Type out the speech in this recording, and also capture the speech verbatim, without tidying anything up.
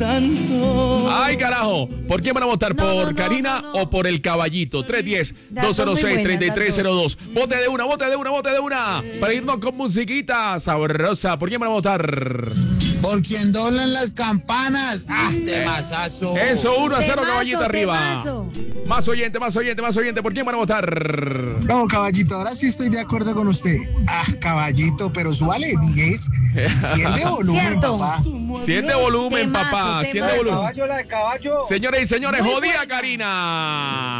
tanto. Ay, carajo. ¿Por quién van a votar? No, ¿Por no, no, Karina no, no. o por el caballito? tres uno cero, Las dos cero dos muy seis, buenas, tres tres cero dos. las Vote de una, vote de una, vote de una. Para irnos con musiquita sabrosa. ¿Por quién van a votar? Por quien doblan las campanas. ¡Ah, temazazo! Eso, uno a cero, Temazo, caballito arriba. temazo. Más oyente, más oyente, más oyente. ¿Por quién van a votar? No, caballito, ahora sí estoy de acuerdo con usted. Ah, caballito, pero súbale diez. cien de volumen, Cierto. papá. cien de volumen, Temazo, papá. cien de temazo. volumen. Caballo, la de caballo. Señores y señores, Muy jodida buena. Karina.